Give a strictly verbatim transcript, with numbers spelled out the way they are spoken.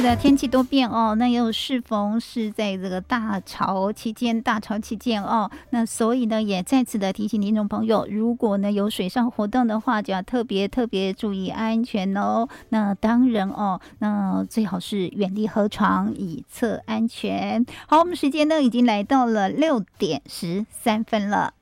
是的，天气多变哦，那又适逢是在这个大潮期间，大潮期间哦，那所以呢，也再次的提醒听众朋友，如果呢有水上活动的话，就要特别特别注意安全哦。那当然哦，那最好是远离河床，以策安全。好，我们时间呢已经来到了六点十三分了。